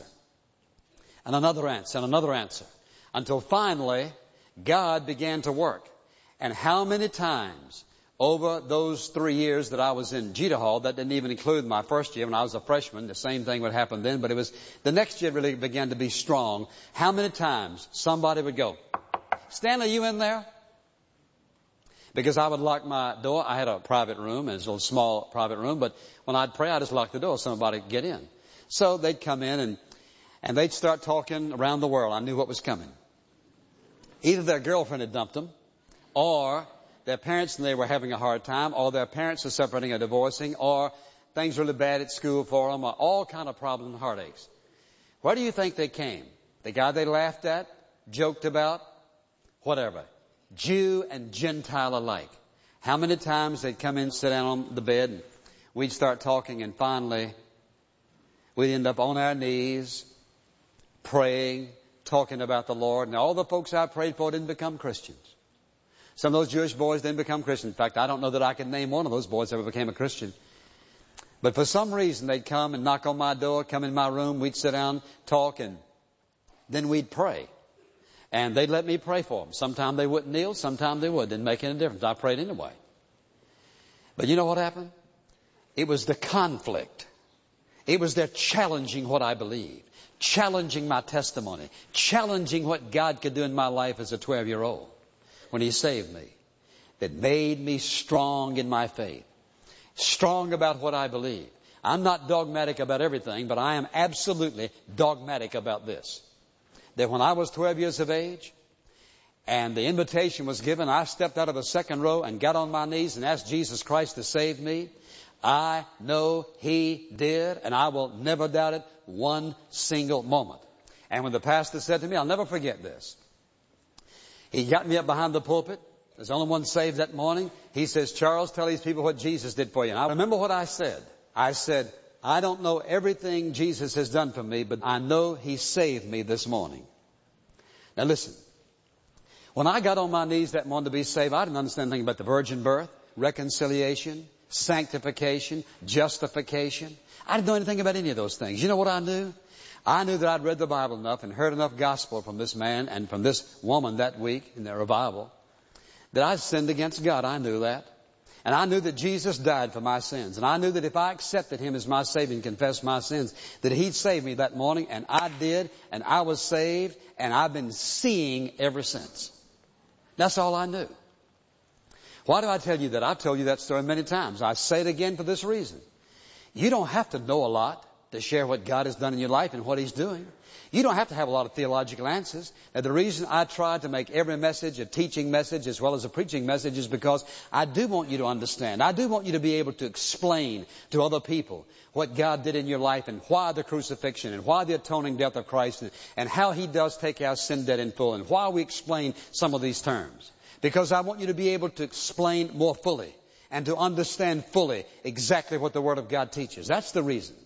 Speaker 1: And another answer, and another answer. Until finally, God began to work. And how many times over those 3 years that I was in Jeter Hall, that didn't even include my first year when I was a freshman, the same thing would happen then, but it was, the next year really began to be strong. How many times somebody would go, Stanley, you in there? Because I would lock my door. I had a private room, and it was a little small private room, but when I'd pray, I'd just lock the door so nobody could get in. So they'd come in and they'd start talking around the world. I knew what was coming. Either their girlfriend had dumped them, or their parents and they were having a hard time, or their parents were separating or divorcing, or things really bad at school for them, or all kind of problems and heartaches. Where do you think they came? The guy they laughed at, joked about, whatever. Jew and Gentile alike. How many times they'd come in, sit down on the bed, and we'd start talking, and finally we'd end up on our knees, praying, talking about the Lord, and all the folks I prayed for didn't become Christians. Some of those Jewish boys didn't become Christians. In fact, I don't know that I can name one of those boys that ever became a Christian. But for some reason, they'd come and knock on my door, come in my room, we'd sit down, talk, and then we'd pray. And they'd let me pray for them. Sometimes they wouldn't kneel, sometimes they would. Didn't make any difference. I prayed anyway. But you know what happened? It was the conflict. It was their challenging what I believed, challenging my testimony, challenging what God could do in my life as a 12-year-old. when He saved me that made me strong in my faith, strong about what I believe. I'm not dogmatic about everything, but I am absolutely dogmatic about this. That when I was 12 years of age and the invitation was given, I stepped out of the second row and got on my knees and asked Jesus Christ to save me. I know He did, and I will never doubt it one single moment. And when the pastor said to me, I'll never forget this. He got me up behind the pulpit. There's only one saved that morning. He says, Charles, tell these people what Jesus did for you. And I remember what I said. I said, I don't know everything Jesus has done for me, but I know He saved me this morning. Now listen, when I got on my knees that morning to be saved, I didn't understand anything about the virgin birth, reconciliation, sanctification, justification. I didn't know anything about any of those things. You know what I knew? I knew that I'd read the Bible enough and heard enough gospel from this man and from this woman that week in their revival that I'd sinned against God. I knew that. And I knew that Jesus died for my sins. And I knew that if I accepted Him as my Savior and confessed my sins, that He'd save me that morning. And I did. And I was saved. And I've been seeing ever since. That's all I knew. Why do I tell you that? I've told you that story many times. I say it again for this reason. You don't have to know a lot to share what God has done in your life and what He's doing. You don't have to have a lot of theological answers. Now, the reason I try to make every message a teaching message as well as a preaching message is because I do want you to understand. I do want you to be able to explain to other people what God did in your life and why the crucifixion and why the atoning death of Christ and how He does take our sin debt in full and why we explain some of these terms. Because I want you to be able to explain more fully and to understand fully exactly what the Word of God teaches. That's the reason.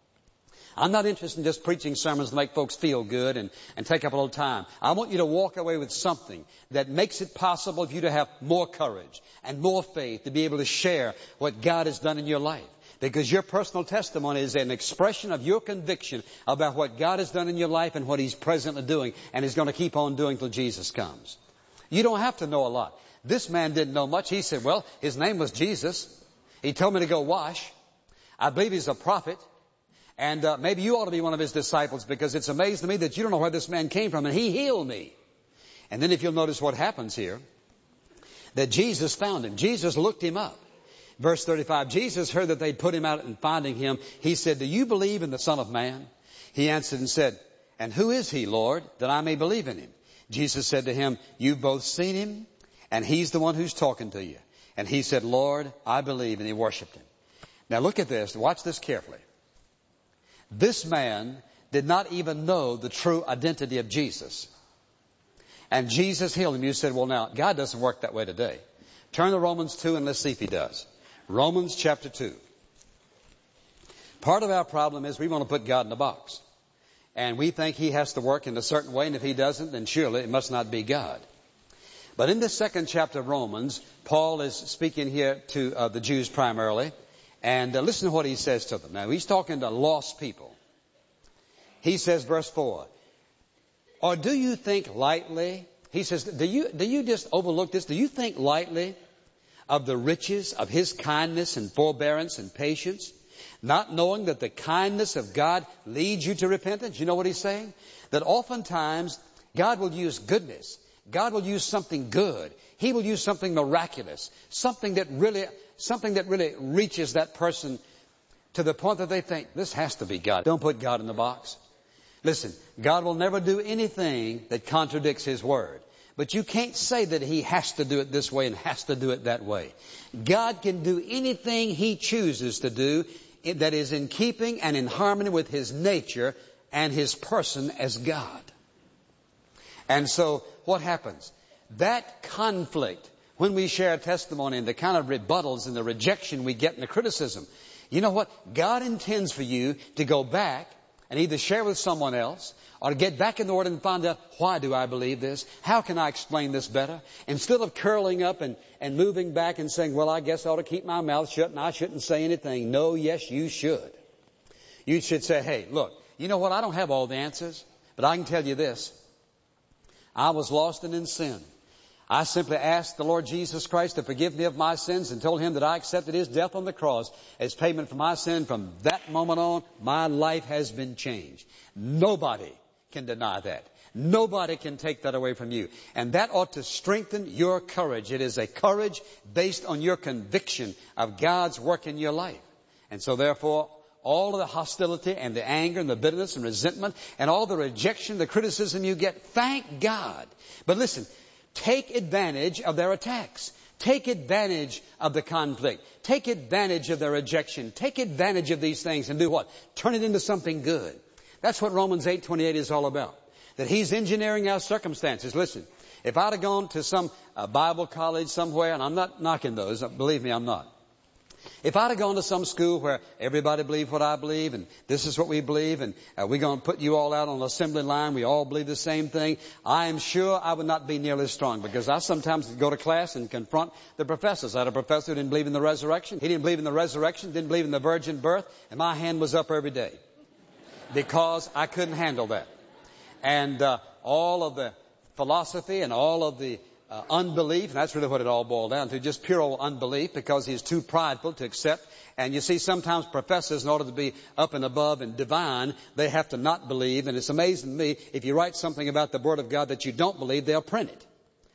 Speaker 1: I'm not interested in just preaching sermons to make folks feel good and take up a little time. I want you to walk away with something that makes it possible for you to have more courage and more faith to be able to share what God has done in your life. Because your personal testimony is an expression of your conviction about what God has done in your life and what He's presently doing and is going to keep on doing till Jesus comes. You don't have to know a lot. This man didn't know much. He said, well, his name was Jesus. He told me to go wash. I believe he's a prophet. And maybe you ought to be one of His disciples because it's amazing to me that you don't know where this man came from and He healed me. And then if you'll notice what happens here, that Jesus found him. Jesus looked him up. Verse 35, Jesus heard that they'd put him out and finding him, He said, do you believe in the Son of Man? He answered and said, and who is He, Lord, that I may believe in Him? Jesus said to him, you've both seen Him and He's the one who's talking to you. And he said, Lord, I believe. And he worshiped Him. Now look at this. Watch this carefully. This man did not even know the true identity of Jesus. And Jesus healed him. You said, well, now, God doesn't work that way today. Turn to Romans 2 and let's see if He does. Romans chapter 2. Part of our problem is we want to put God in a box. And we think He has to work in a certain way, and if He doesn't, then surely it must not be God. But in this second chapter of Romans, Paul is speaking here to the Jews primarily. And listen to what he says to them. Now, he's talking to lost people. He says, verse 4, or do you think lightly? He says, do you just overlook this? Do you think lightly of the riches of His kindness and forbearance and patience, not knowing that the kindness of God leads you to repentance? You know what he's saying? That oftentimes God will use goodness. God will use something good. He will use something miraculous, something that really reaches that person to the point that they think, this has to be God. Don't put God in the box. Listen, God will never do anything that contradicts His Word. But you can't say that He has to do it this way and has to do it that way. God can do anything He chooses to do that is in keeping and in harmony with His nature and His person as God. And so what happens? That conflict, when we share a testimony and the kind of rebuttals and the rejection we get and the criticism, you know what? God intends for you to go back and either share with someone else or to get back in the Word and find out, why do I believe this? How can I explain this better? Instead of curling up and moving back and saying, well, I guess I ought to keep my mouth shut and I shouldn't say anything. No, yes, you should. You should say, hey, look, you know what? I don't have all the answers, but I can tell you this. I was lost and in sin. I simply asked the Lord Jesus Christ to forgive me of my sins and told Him that I accepted His death on the cross as payment for my sin. From that moment on, my life has been changed. Nobody can deny that. Nobody can take that away from you. And that ought to strengthen your courage. It is a courage based on your conviction of God's work in your life. And so therefore, all of the hostility and the anger and the bitterness and resentment and all the rejection, the criticism you get, thank God. But listen, take advantage of their attacks. Take advantage of the conflict. Take advantage of their rejection. Take advantage of these things and do what? Turn it into something good. That's what Romans 8:28 is all about. That He's engineering our circumstances. Listen, if I'd have gone to some Bible college somewhere, and I'm not knocking those, believe me, I'm not. If I'd have gone to some school where everybody believed what I believe, and this is what we believe, and we're going to put you all out on an assembly line, we all believe the same thing, I am sure I would not be nearly as strong, because I sometimes go to class and confront the professors. I had a professor who didn't believe in the resurrection. He didn't believe in the resurrection, didn't believe in the virgin birth, and my hand was up every day because I couldn't handle that. And all of the philosophy and all of the unbelief, and that's really what it all boiled down to, just pure old unbelief, because he's too prideful to accept. And you see, sometimes professors, in order to be up and above and divine, they have to not believe. And it's amazing to me, if you write something about the Word of God that you don't believe, they'll print it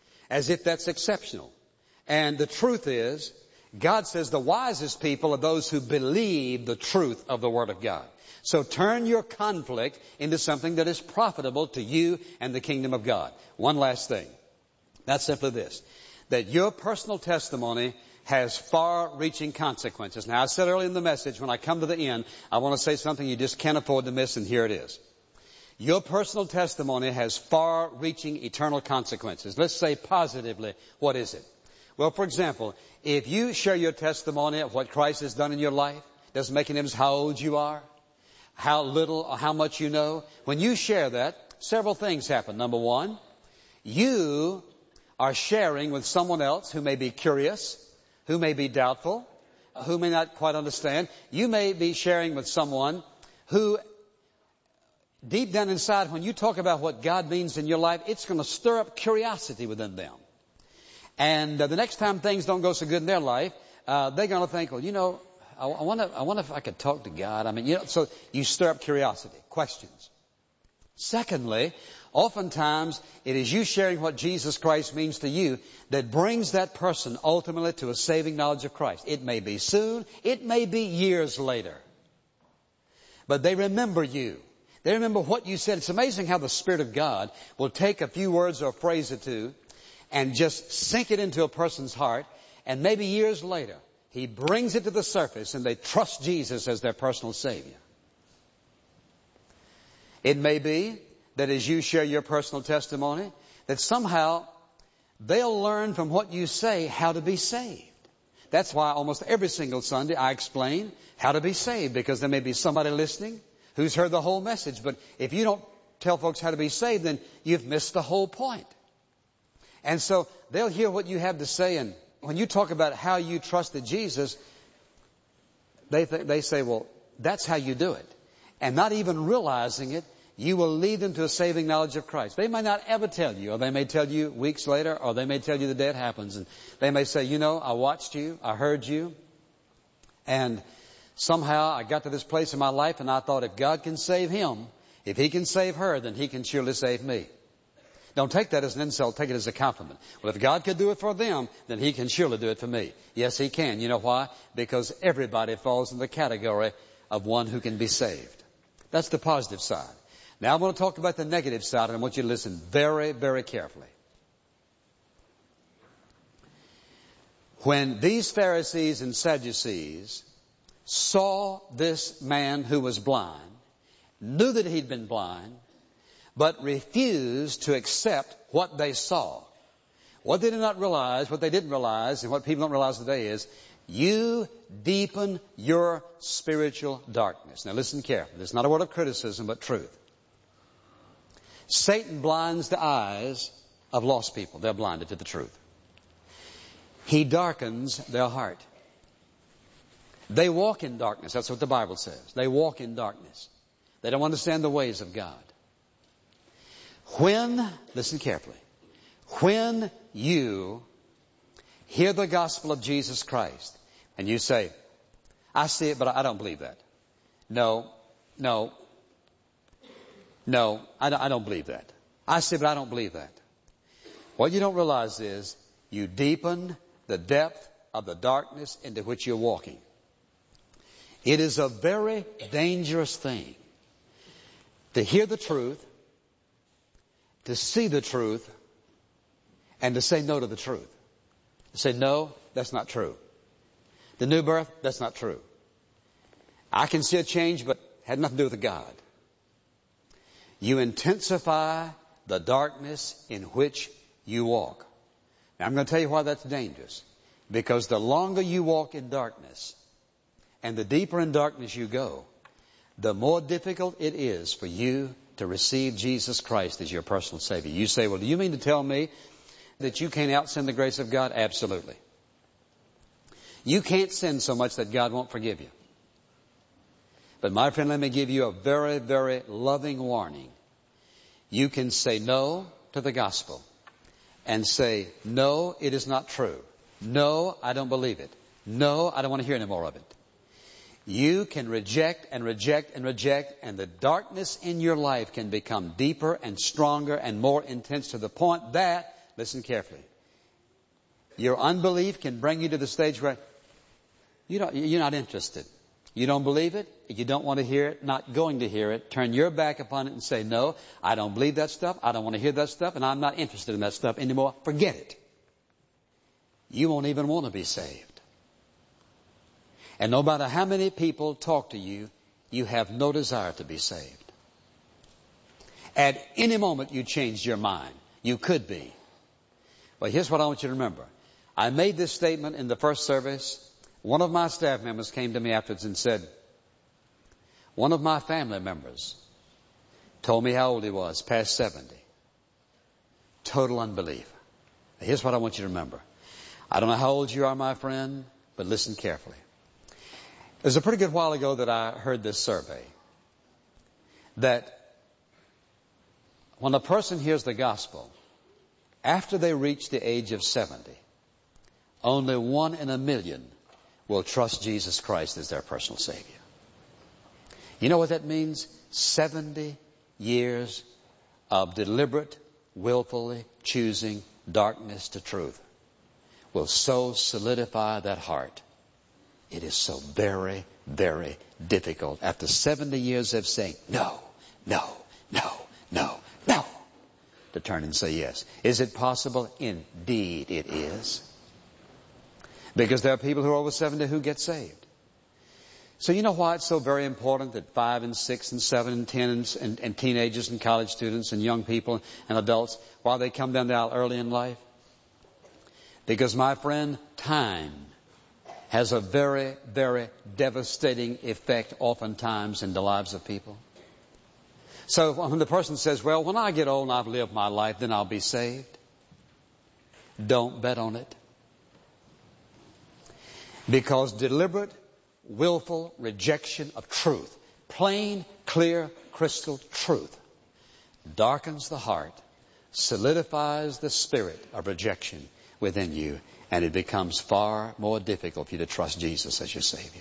Speaker 1: as if that's exceptional. And the truth is, God says the wisest people are those who believe the truth of the Word of God. So turn your conflict into something that is profitable to you and the kingdom of God. One last thing. That's simply this, that your personal testimony has far-reaching consequences. Now, I said earlier in the message, when I come to the end, I want to say something you just can't afford to miss, and here it is. Your personal testimony has far-reaching eternal consequences. Let's say positively, what is it? Well, for example, if you share your testimony of what Christ has done in your life, doesn't make any difference how old you are, how little or how much you know. When you share that, several things happen. Number one, you are sharing with someone else who may be curious, who may be doubtful, who may not quite understand. You may be sharing with someone who, deep down inside, when you talk about what God means in your life, it's going to stir up curiosity within them. And the next time things don't go so good in their life, they're going to think, well, you know, I wonder if I could talk to God. I mean, you know, so you stir up curiosity, questions. Secondly, oftentimes it is you sharing what Jesus Christ means to you that brings that person ultimately to a saving knowledge of Christ. It may be soon, it may be years later. But they remember you. They remember what you said. It's amazing how the Spirit of God will take a few words or a phrase or two and just sink it into a person's heart, and maybe years later He brings it to the surface and they trust Jesus as their personal Savior. It may be that as you share your personal testimony, that somehow they'll learn from what you say how to be saved. That's why almost every single Sunday I explain how to be saved, because there may be somebody listening who's heard the whole message. But if you don't tell folks how to be saved, then you've missed the whole point. And so they'll hear what you have to say, and when you talk about how you trusted Jesus, they say, well, that's how you do it. And not even realizing it, you will lead them to a saving knowledge of Christ. They may not ever tell you, or they may tell you weeks later, or they may tell you the day it happens. And they may say, you know, I watched you, I heard you, and somehow I got to this place in my life and I thought, if God can save him, if He can save her, then He can surely save me. Don't take that as an insult, take it as a compliment. Well, if God could do it for them, then He can surely do it for me. Yes, He can. You know why? Because everybody falls in the category of one who can be saved. That's the positive side. Now I want to talk about the negative side, and I want you to listen very, very carefully. When these Pharisees and Sadducees saw this man who was blind, knew that he'd been blind, but refused to accept what they saw. What they did not realize, what they didn't realize, and what people don't realize today is, you deepen your spiritual darkness. Now listen carefully. This is not a word of criticism, but truth. Satan blinds the eyes of lost people. They're blinded to the truth. He darkens their heart. They walk in darkness. That's what the Bible says. They walk in darkness. They don't understand the ways of God. Listen carefully, when you hear the gospel of Jesus Christ and you say, I see it, but I don't believe that. No, I don't believe that. I say, but I don't believe that. What you don't realize is you deepen the depth of the darkness into which you're walking. It is a very dangerous thing to hear the truth, to see the truth, and to say no to the truth. To say, no, that's not true. The new birth, that's not true. I can see a change, but it had nothing to do with God. You intensify the darkness in which you walk. Now, I'm going to tell you why that's dangerous. Because the longer you walk in darkness, and the deeper in darkness you go, the more difficult it is for you to receive Jesus Christ as your personal Savior. You say, well, do you mean to tell me that you can't out-sin the grace of God? Absolutely. You can't sin so much that God won't forgive you. But my friend, let me give you a very, very loving warning. You can say no to the gospel and say, no, it is not true. No, I don't believe it. No, I don't want to hear any more of it. You can reject and reject and reject, and the darkness in your life can become deeper and stronger and more intense to the point that, listen carefully, your unbelief can bring you to the stage where you're not interested. You don't believe it. You don't want to hear it, not going to hear it. Turn your back upon it and say, no, I don't believe that stuff. I don't want to hear that stuff, and I'm not interested in that stuff anymore. Forget it. You won't even want to be saved. And no matter how many people talk to you, you have no desire to be saved. At any moment you change your mind. You could be. But here's what I want you to remember. I made this statement in the first service. One of my staff members came to me afterwards and said, one of my family members told me how old he was, past 70. Total unbelief. Here's what I want you to remember. I don't know how old you are, my friend, but listen carefully. It was a pretty good while ago that I heard this survey that when a person hears the gospel, after they reach the age of 70, only 1 in a million will trust Jesus Christ as their personal Savior. You know what that means? 70 years of deliberate, willfully choosing darkness to truth will so solidify that heart. It is so very, very difficult after 70 years of saying no, no, no, no, no, to turn and say yes. Is it possible? Indeed it is. Because there are people who are over 70 who get saved. So you know why it's so very important that 5 and 6 and 7 and 10 and teenagers and college students and young people and adults, while they come down the aisle early in life? Because, my friend, time has a very, very devastating effect oftentimes in the lives of people. So when the person says, well, when I get old and I've lived my life, then I'll be saved. Don't bet on it. Because deliberate, willful rejection of truth, plain, clear, crystal truth, darkens the heart, solidifies the spirit of rejection within you, and it becomes far more difficult for you to trust Jesus as your Savior.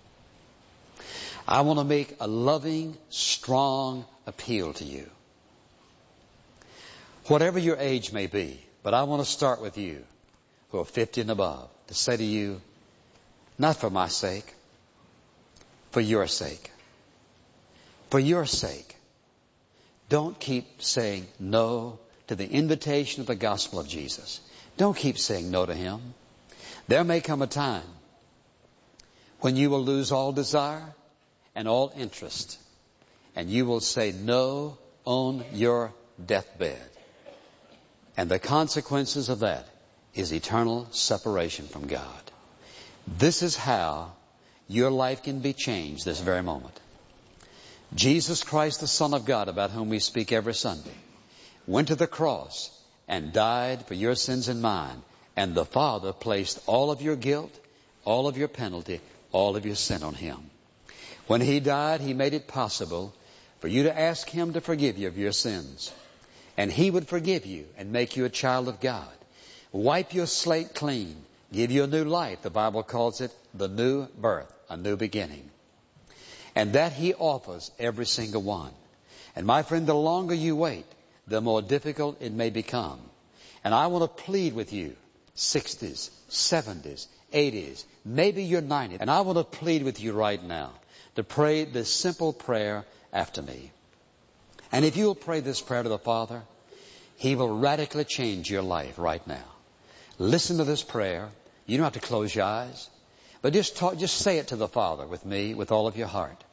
Speaker 1: I want to make a loving, strong appeal to you. Whatever your age may be, but I want to start with you who are 50 and above, to say to you, not for my sake, for your sake. For your sake. Don't keep saying no to the invitation of the gospel of Jesus. Don't keep saying no to Him. There may come a time when you will lose all desire and all interest, and you will say no on your deathbed. And the consequences of that is eternal separation from God. This is how your life can be changed this very moment. Jesus Christ, the Son of God, about whom we speak every Sunday, went to the cross and died for your sins and mine. And the Father placed all of your guilt, all of your penalty, all of your sin on Him. When He died, He made it possible for you to ask Him to forgive you of your sins. And He would forgive you and make you a child of God. Wipe your slate clean. Give you a new life. The Bible calls it the new birth, a new beginning. And that He offers every single one. And my friend, the longer you wait, the more difficult it may become. And I want to plead with you, 60s, 70s, 80s, maybe you're 90. And I want to plead with you right now to pray this simple prayer after me. And if you'll pray this prayer to the Father, He will radically change your life right now. Listen to this prayer. You don't have to close your eyes. But just say it to the Father with me, with all of your heart.